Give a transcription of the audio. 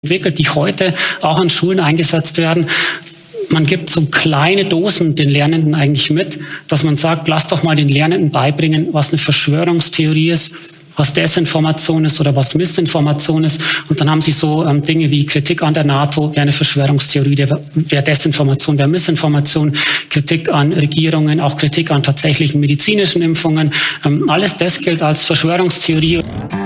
entwickelt, die heute auch an Schulen eingesetzt werden. Man gibt so kleine Dosen den Lernenden eigentlich mit, dass man sagt, lass doch mal den Lernenden beibringen, was eine Verschwörungstheorie ist, was Desinformation ist oder was Missinformation ist. Und dann haben sie so Dinge wie Kritik an der NATO, wäre eine Verschwörungstheorie, wäre Desinformation, wäre Missinformation, Kritik an Regierungen, auch Kritik an tatsächlichen medizinischen Impfungen. Alles das gilt als Verschwörungstheorie.